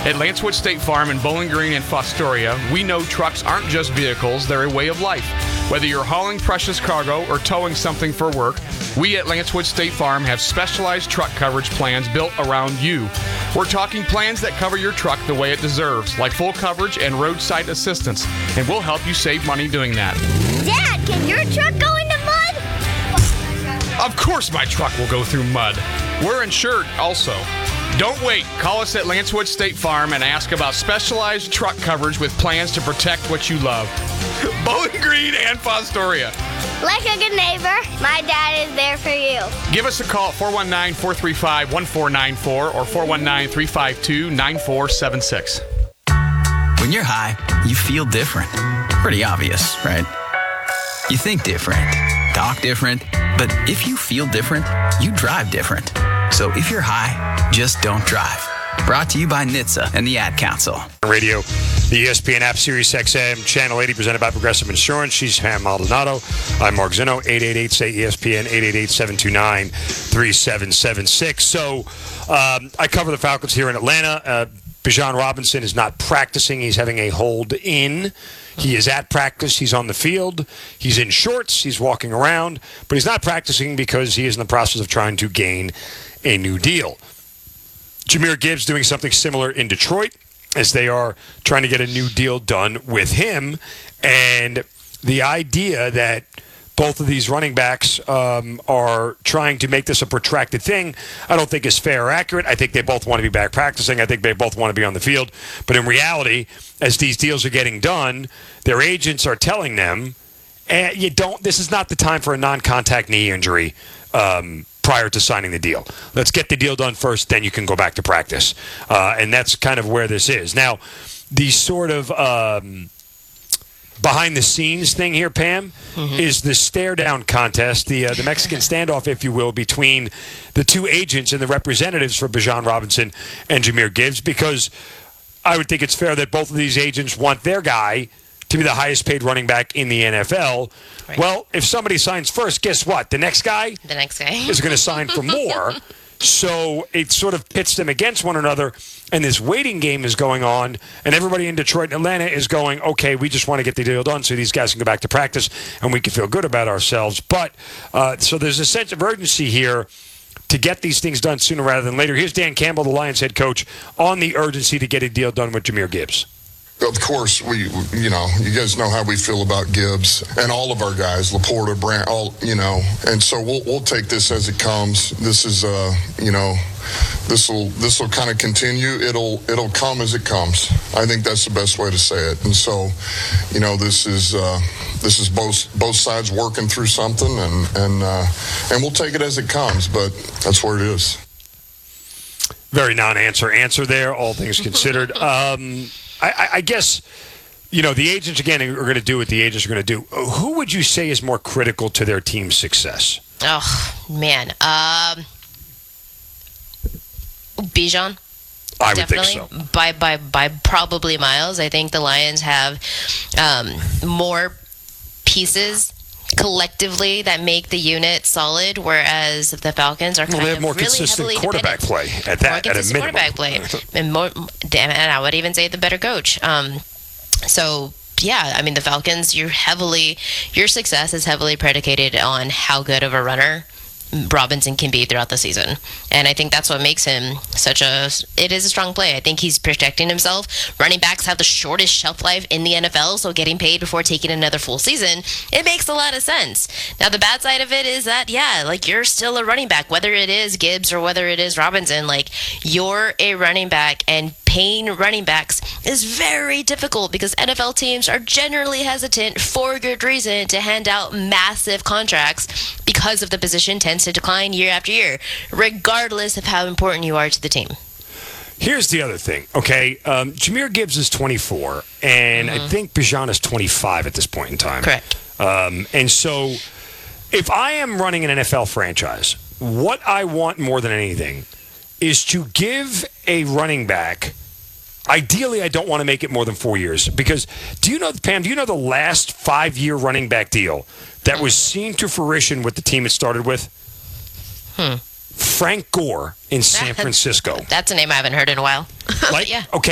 At Lancewood State Farm in Bowling Green and Fostoria, we know trucks aren't just vehicles, they're a way of life. Whether you're hauling precious cargo or towing something for work, we at Lancewood State Farm have specialized truck coverage plans built around you. We're talking plans that cover your truck the way it deserves, like full coverage and roadside assistance, and we'll help you save money doing that. Dad, can your truck go into mud? Of course my truck will go through mud. We're insured also. Don't wait. Call us at Lancewood State Farm and ask about specialized truck coverage with plans to protect what you love. Bowling Green and Fostoria. Like a good neighbor, my dad is there for you. Give us a call at 419-435-1494 or 419-352-9476. When you're high, you feel different. Pretty obvious, right? You think different, talk different, but if you feel different, you drive different. So if you're high, just don't drive. Brought to you by NHTSA and the Ad Council. Radio, the ESPN app, Sirius XM, Channel 80, presented by Progressive Insurance. She's Pam Maldonado. I'm Mark Zinno, 888-SAY-ESPN, 888-729-3776. So I cover the Falcons here in Atlanta. Bijan Robinson is not practicing. He's having a hold in. He is at practice. He's on the field. He's in shorts. He's walking around. But he's not practicing because he is in the process of trying to gain a new deal. Jahmyr Gibbs doing something similar in Detroit as they are trying to get a new deal done with him. And the idea that both of these running backs are trying to make this a protracted thing, I don't think is fair or accurate. I think they both want to be back practicing. I think they both want to be on the field. But in reality, as these deals are getting done, their agents are telling them, this is not the time for a non-contact knee injury prior to signing the deal. Let's get the deal done first, then you can go back to practice. And that's kind of where this is. Now, the sort of behind-the-scenes thing here, Pam, is the stare-down contest, the Mexican standoff, if you will, between the two agents and the representatives for Bijan Robinson and Jahmyr Gibbs, because I would think it's fair that both of these agents want their guy to be the highest-paid running back in the NFL. Right. Well, if somebody signs first, guess what? The next guy is going to sign for more. So it sort of pits them against one another, and this waiting game is going on, and everybody in Detroit and Atlanta is going, okay, we just want to get the deal done so these guys can go back to practice and we can feel good about ourselves. But so there's a sense of urgency here to get these things done sooner rather than later. Here's Dan Campbell, the Lions head coach, on the urgency to get a deal done with Jahmyr Gibbs. Of course, you guys know how we feel about Gibbs and all of our guys, Laporta, Brandt, and so we'll take this as it comes. This is, this will kind of continue. It'll come as it comes. I think that's the best way to say it. And so, this is both sides working through something, and we'll take it as it comes. But that's where it is. Very non-answer there, all things considered. I guess, the agents, again, are going to do what the agents are going to do. Who would you say is more critical to their team's success? Oh, man. Bijan. I Definitely. would think so. By probably miles. I think the Lions have more pieces collectively that make the unit solid, whereas the Falcons are kind they have of more really consistent heavily quarterback dependent. play at that, more at a consistent minimum. Quarterback play, and I would even say the better coach. So yeah, I mean the Falcons, your success is heavily predicated on how good of a runner Robinson can be throughout the season. And I think that's what makes him it is a strong play. I think he's protecting himself. Running backs have the shortest shelf life in the NFL, so getting paid before taking another full season, it makes a lot of sense. Now, the bad side of it is that, you're still a running back, whether it is Gibbs or whether it is Robinson, you're a running back, and paying running backs is very difficult because NFL teams are generally hesitant, for good reason, to hand out massive contracts because of the position tends to decline year after year, regardless of how important you are to the team. Here's the other thing, okay? Jahmyr Gibbs is 24, and I think Bijan is 25 at this point in time. Correct. And so if I am running an NFL franchise, what I want more than anything is to give a running back, ideally I don't want to make it more than 4 years, because Pam, do you know the last 5-year running back deal that was seen to fruition with the team it started with? Frank Gore in San Francisco. That's a name I haven't heard in a while. Okay,